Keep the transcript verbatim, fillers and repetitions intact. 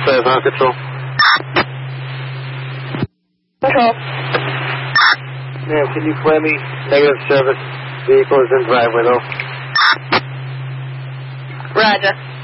five on control. Control. Ma'am, can you play me negative service? Vehicle is in driveway though. Roger.